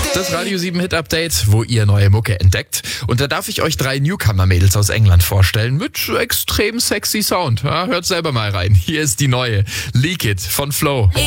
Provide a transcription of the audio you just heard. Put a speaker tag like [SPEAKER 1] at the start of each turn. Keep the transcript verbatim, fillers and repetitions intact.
[SPEAKER 1] Das Radio sieben Hit Update, wo ihr neue Mucke entdeckt. Und da darf ich euch drei Newcomer-Mädels aus England vorstellen mit extrem sexy Sound. Ja, hört selber mal rein. Hier ist die neue Leak It von Flo.